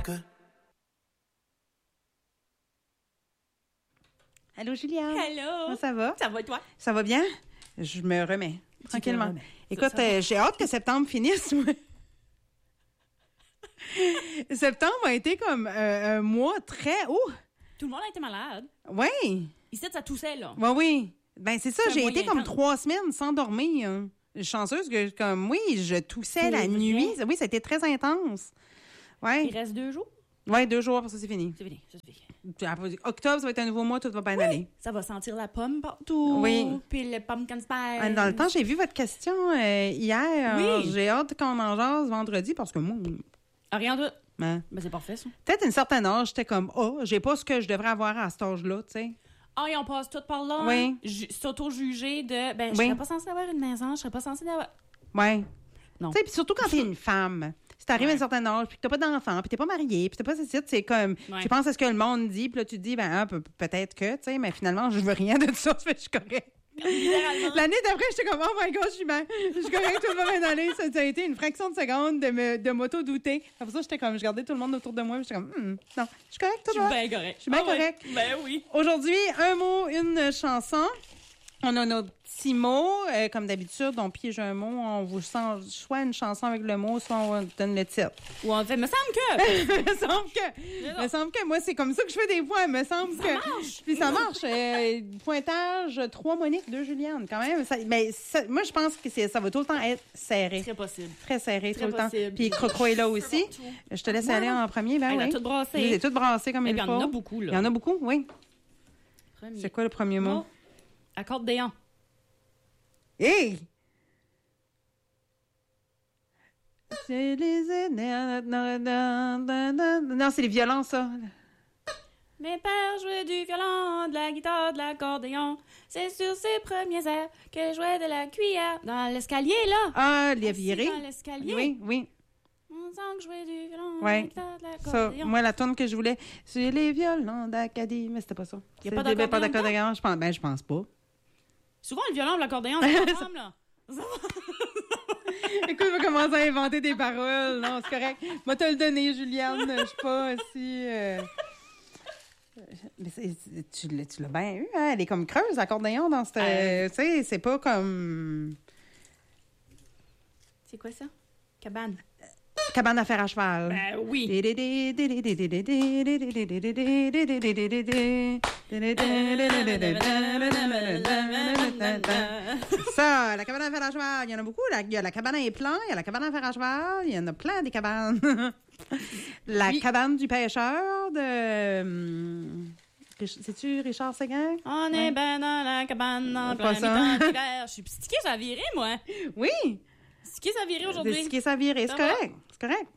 que... Allô, Juliane. Hello. Comment ça va? Ça va et toi? Ça va bien? Je me remets tranquillement. remets. Écoute, Ça. j'ai hâte que septembre finisse. Moi. Septembre a été comme un mois très... Tout le monde a été malade. Oui. Ici, ça toussait, là. Oui. Ben c'est ça, C'est un j'ai moyen été comme intense. 3 semaines sans dormir. Je suis chanceuse que, comme, oui, je toussais C'est la vrai? nuit. Oui, ça a été très intense. Oui. Il reste 2 jours. Oui, 2 jours, ça c'est fini. C'est fini, ça c'est fini. Après, octobre, ça va être un nouveau mois, tout va bien aller. Ça va sentir la pomme partout. Oui. Puis le pumpkin spice. Dans le temps, j'ai vu votre question hier. Oui. Alors, j'ai hâte qu'on en jase vendredi parce que moi, Ah, rien d'autre. hein, Ben, c'est parfait, ça. peut-être une certaine âge, j'étais comme, j'ai pas ce que je devrais avoir à cet âge-là, tu sais. Ah, et on passe tout par là. Oui. Hein? S'auto-juger de. Ben, je Oui. serais pas censée avoir une maison, je serais pas censée avoir. Ouais. Non. Tu sais, puis surtout quand t'es une femme. Si t'arrives à un Ouais. certain âge, puis que t'as pas d'enfant, puis t'es pas marié, puis t'as pas ceci, c'est comme, Ouais. tu penses à ce que le monde dit, puis là, tu te dis, peut-être que, tu sais, mais finalement, je veux rien de ça, fait que je suis correcte. Littéralement. L'année d'après, j'étais comme, oh my God, je suis correcte, tout va bien aller. Ça a été une fraction de seconde de m'auto-douter. Après ça, j'étais comme, je regardais tout le monde autour de moi, puis j'étais comme, non, je suis correcte, Je tout suis va. bien correct. Je suis bien Ah ouais. correcte. Ben oui. Aujourd'hui, un mot, une chanson. On a nos petits mots, comme d'habitude, on pige un mot, on vous sent soit une chanson avec le mot, soit on donne le titre. Ou on fait, me semble que. me semble que moi, c'est comme ça que je fais des fois. Me semble que. marche. Puis ça marche. Pointage, 3 Monique, 2 Juliane, quand même. Moi, je pense que ça va tout le temps être serré. Très possible. Très serré, Très tout le temps. possible. Puis Crocro est là aussi. partout. Je te laisse aller en premier. Ben Elle a oui. tout brassé. Je les ai toutes brassées comme Et il puis, faut. il y en a beaucoup, là. Il y en a beaucoup, oui. Premier. C'est quoi le premier mot? Mot. Accordéon. Hey! C'est les... Non, c'est les violons, ça. Mes pères jouaient du violon, de la guitare, de l'accordéon. C'est sur ces premiers airs que je jouais de la cuillère. Dans l'escalier, là. Ah, les Assis virés. dans l'escalier. Oui, oui. On sent que je jouais du violon, de Ouais. la guitare, de Ça, l'accordéon. moi, la tonne que je voulais, c'est les violons d'Acadie, mais c'était pas ça. Y a C'est pas des- d'accordéon d'accordéon, je pense pas. Souvent, le violon et l'accordéon, c'est ensemble, là. Écoute, je vais commencer à inventer des paroles. Non, c'est correct. Moi, te le donner, Juliane. Je suis pas si... Mais tu l'as bien eu, hein? Elle est comme creuse, l'accordéon, dans cette... Tu sais, c'est pas comme... C'est quoi ça? Cabane. Cabane à fer à cheval. Ben oui. Ça, la cabane à fer à cheval, il y en a beaucoup. Il y a la cabane à éplans, il y a la cabane à fer à cheval, il y en a plein des cabanes. La Oui. cabane du pêcheur de... C'est-tu Richard Séguin? On est ben dans la cabane en Pas plein ça. mi-temps d'hiver. Je suis stické, ça a viré, moi. Oui! Stické, ça a viré C'est aujourd'hui. ce qui est sa virée. C'est Ça va. correct. C'est correct.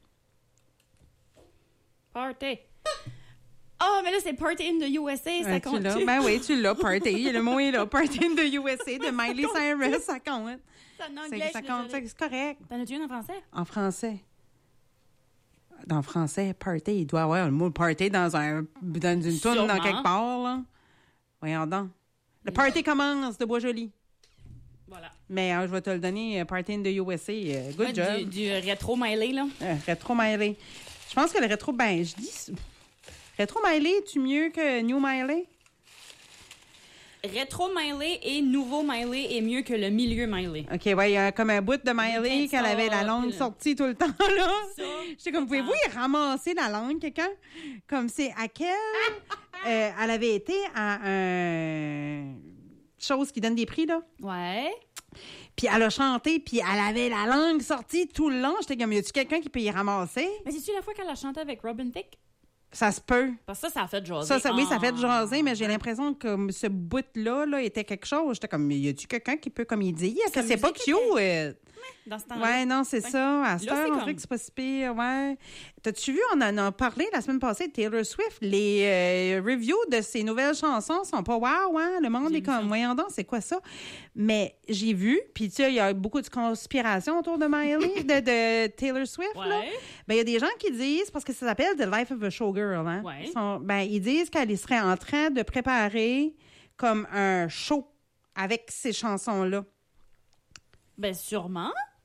Party. Oh, mais là, c'est Party in the USA, ça Tu compte. l'as? Ben oui, tu l'as, Party. Le mot est là. Party in the USA de Miley Cyrus, ça compte. C'est en anglais, Ça je suis compte, désolée. c'est correct. T'en as-tu une en français? En français. Dans français, party, il doit avoir le mot party dans une toune Sûrement. dans quelque part, là. Voyons donc. Le party commence de Bois-Joli. Voilà. Mais je vais te le donner, Party in the USA. Good Ouais, job. Du rétro Miley, là. Rétro Miley. Je pense que le rétro, je dis... Rétro Miley, es-tu mieux que New Miley? Rétro Miley et nouveau Miley est mieux que le milieu Miley. OK, ouais, il y a comme un bout de Miley Des qu'elle avait la teintes langue sortes, sortie tout le temps, là. Ça, J'étais comme, pouvez-vous y ramasser la langue, quelqu'un? Comme c'est à quelle... elle avait été à un... chose qui donne des prix, là. Ouais. Puis elle a chanté, puis elle avait la langue sortie tout le long. J'étais comme, y a-tu quelqu'un qui peut y ramasser? Mais c'est-tu la fois qu'elle a chanté avec Robin Thicke? Ça se peut. Parce que ça a fait jaser. Oui, ça fait Ah. jaser, mais j'ai l'impression que ce bout-là là, était quelque chose. J'étais comme, y a-tu quelqu'un qui peut comme y dire que Sa c'est pas musique cute? Dans ce temps-là. Ouais, non, c'est Ouais. ça. À cette Là, heure, c'est on comme- dirait que c'est pas si pire, ouais. T'as-tu vu, on en a parlé la semaine passée, Taylor Swift, les reviews de ses nouvelles chansons sont pas wow, hein? Le monde J'ai est vu comme, ça. voyons donc, c'est quoi ça? Mais j'ai vu, puis tu sais, il y a beaucoup de conspiration autour de Miley, de Taylor Swift, là. Ouais. Ben, il y a des gens qui disent, parce que ça s'appelle The Life of a Showgirl, hein? Ouais. Ils disent qu'elle serait en train de préparer comme un show avec ces chansons-là. Ben, sûrement.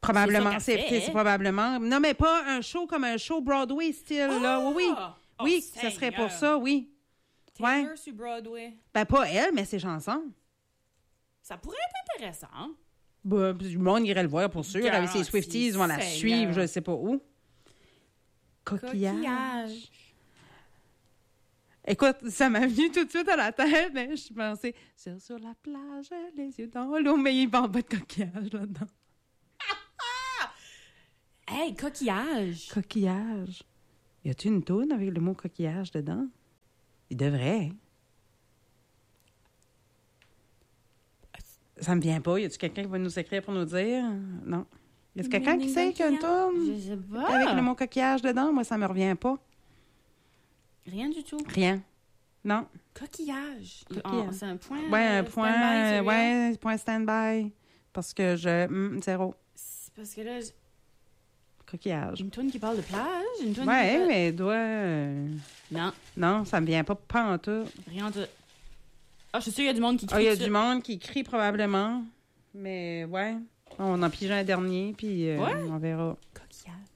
Probablement. C'est ça qu'elle fait. C'est probablement. Non, mais pas un show comme un show Broadway style, là. Oui, oui. Oh, Oui, ça serait pour ça, oui. Taylor Ouais. sur Broadway. Ben, pas elle, mais ses chansons. Ça pourrait être intéressant. Ben, le monde irait le voir pour sûr. Avec ses Garanti, Swifties, ils vont la Seigneur. suivre, je ne sais pas où. Coquillage. Coquillage. Écoute, ça m'a venu tout de suite à la tête, mais je pensais sur la plage, les yeux dans l'eau, mais il parle pas de coquillage là-dedans. Hey, coquillage. Coquillage. Y a-tu une toune avec le mot coquillage dedans? Il devrait. Ça me vient pas. Y a-tu quelqu'un qui va nous écrire pour nous dire? Non. Y a-tu quelqu'un qui sait qu'il y a une toune Je sais pas. avec le mot coquillage dedans? Moi, ça me revient pas. Rien du tout. Rien. Non. Coquillage. Coquillage. C'est un point. Ouais, un stand-by, point. celui-là. Ouais, point stand-by. Parce que zéro. C'est parce que là, Coquillage. une toune qui parle de plage, une toune qui Ouais, parle... mais doit. Non, Non, ça me vient pas en tout. rien de... Ah, je suis sûre qu'il y a du monde qui Ah, il y a crie du monde qui crie probablement. Mais ouais. On en pige un dernier, puis Ouais. on verra. Coquillage.